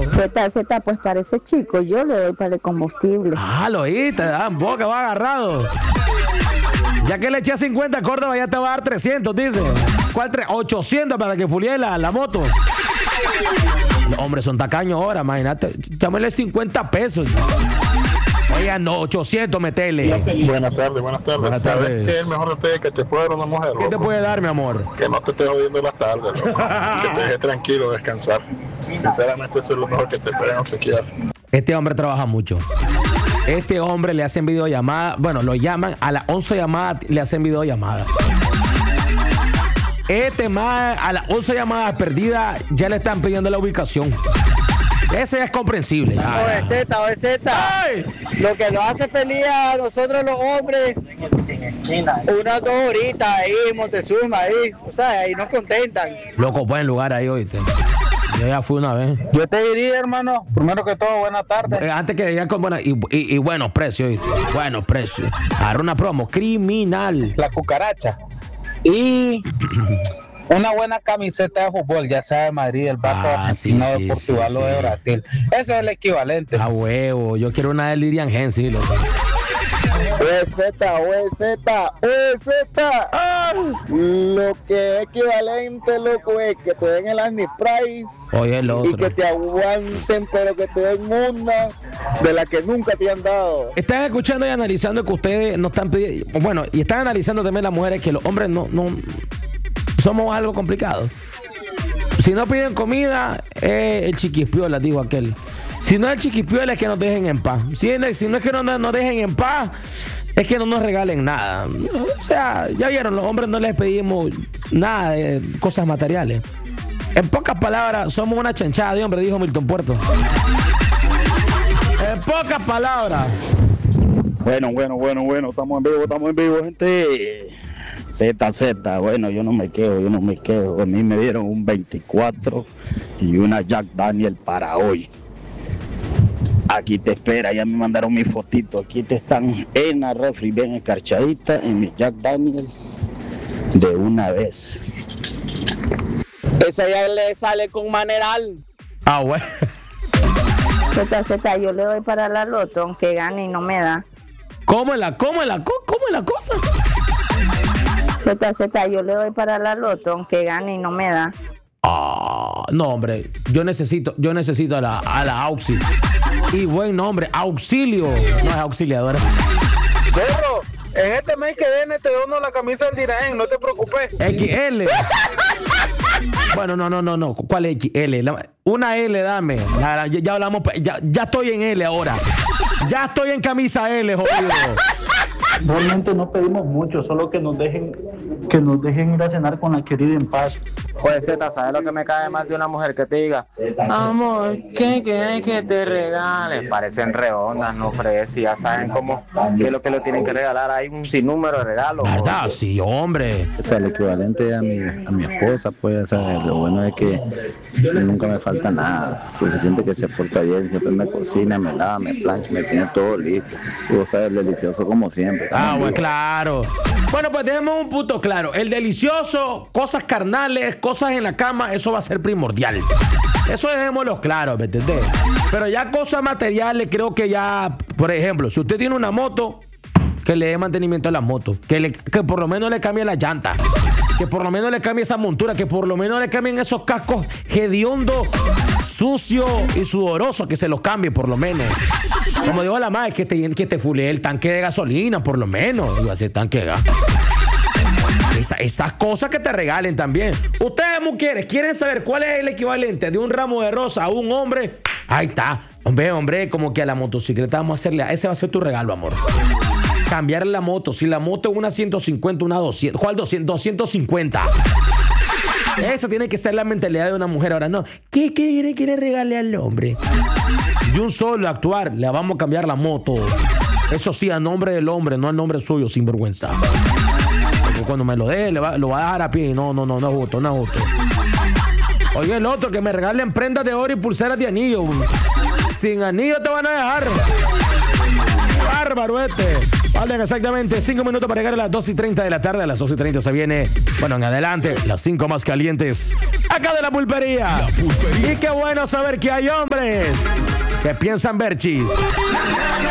Z, pues para ese chico yo le doy para el combustible. Lo oíste, boca, va agarrado. Ya que le eché 50 a Córdoba, ya te va a dar 300, dice. ¿Cuál 800 para que fulie la moto? Los hombres son tacaños ahora, imagínate. Llámale 50 pesos. Oigan, no, 800, metele. Buenas tardes. ¿Sabes qué es el mejor detalle que te puede dar una mujer? ¿Qué te puede dar, mi amor? Que no te esté jodiendo las tardes, loco. Que te deje tranquilo, descansar. Sinceramente, eso es lo mejor que te pueden obsequiar. Este hombre trabaja mucho. Este hombre le hacen videollamadas. Bueno, lo llaman a las 11 llamadas, le hacen videollamadas. Este más a las 11 llamadas perdidas ya le están pidiendo la ubicación. Ese es comprensible. OZ. Lo que nos hace feliz a nosotros los hombres, unas 2 horitas ahí en Montezuma, ahí, o sea, ahí nos contentan. Loco, buen lugar ahí, oíste. Yo ya fui una vez. Yo te diría, hermano, primero que todo, buenas tardes. Antes que digan con buenas y buenos precios, ¿oíste? Buenos precios. Agarra una promo, criminal. La cucaracha. Y una buena camiseta de fútbol, ya sea de Madrid, el Barça, de Portugal o de Brasil. Eso es el equivalente. A huevo, yo quiero una de Lilian Hensi, loco. OZ. Lo que es equivalente, loco, es que te den el Andy Price. Oye, el otro. Y que te aguanten, pero que te den una de la que nunca te han dado. Están escuchando y analizando que ustedes no están pidiendo. Bueno, y están analizando también las mujeres que los hombres no somos algo complicado. Si no piden comida, el chiquispiola, dijo aquel. Si no es el chiquispiola, es que nos dejen en paz. Si no es que no nos dejen en paz, es que no nos regalen nada. O sea, ya vieron, los hombres no les pedimos nada de cosas materiales. En pocas palabras, somos una chanchada de hombre, dijo Milton Puerto. En pocas palabras. Bueno, estamos en vivo, gente. Z, bueno, yo no me quejo. A mí me dieron un 24 y una Jack Daniel para hoy. Aquí te espera, ya me mandaron mi fotito. Aquí te están en la refri, bien escarchadita, en mi Jack Daniel de una vez. Esa ya le sale con maneral. Bueno. Z, yo le doy para la loto, aunque gane y no me da. ¿Cómo es la cosa? Z, yo le doy para la loto, aunque gane y no me da. No, hombre, yo necesito a la Auxi. Y buen nombre, Auxilio. No es auxiliadora. Perro, en este mes que viene te dono la camisa del Diraen, no te preocupes. XL. Bueno, no. ¿Cuál es XL? Una L, dame. Ya hablamos, ya estoy en L ahora. Ya estoy en camisa L, jodido. Realmente no pedimos mucho, solo que nos dejen ir a cenar con la querida en paz. Pues Z, ¿sabes lo que me cae mal de una mujer que te diga, amor, ¿qué quieres que te regale? Parecen redondas, no fregues, y ya saben cómo, qué es lo que le tienen que regalar. Hay un sinnúmero de regalos. ¿Verdad? Sí, hombre. El equivalente a mi esposa, pues, ¿sabes? Lo bueno es que nunca me falta nada. Suficiente que se porta bien, siempre me cocina, me lava, me plancha, me tiene todo listo. Y vos sabes, delicioso como siempre. Bueno, claro. Bueno, pues tenemos un punto claro. El delicioso, cosas carnales, cosas en la cama, eso va a ser primordial. Eso dejémoslo claro, ¿me entendés? Pero ya cosas materiales, creo que ya, por ejemplo, si usted tiene una moto, que le dé mantenimiento a la moto, que por lo menos le cambie la llanta, que por lo menos le cambie esa montura, que por lo menos le cambien esos cascos hediondos, sucios y sudorosos, que se los cambie por lo menos. Como digo a la madre, que te fulee el tanque de gasolina, por lo menos. Digo, así tanque de gas. Esas cosas que te regalen también. Ustedes, mujeres, ¿quieren saber cuál es el equivalente de un ramo de rosa a un hombre? Ahí está. Hombre, como que a la motocicleta vamos a hacerle. Ese va a ser tu regalo, amor. Cambiar la moto. Si la moto es una 150, una 200. ¿Cuál 200? 250. Esa tiene que ser la mentalidad de una mujer. Ahora no. ¿Qué quiere regalarle al hombre? Y un solo actuar, le vamos a cambiar la moto. Eso sí, a nombre del hombre, no al nombre suyo, sin vergüenza. Porque cuando me lo dé, lo va a dejar a pie. No es justo. Oye, el otro, que me regalen prendas de oro y pulseras de anillo. Sin anillo te van a dejar. bárbaro este! Faltan exactamente 5 minutos para llegar a las 2:30 de la tarde. A las 2:30 se viene, bueno, en adelante, las 5 más calientes. Acá de la pulpería. Y qué bueno saber que hay hombres que piensan ver chis.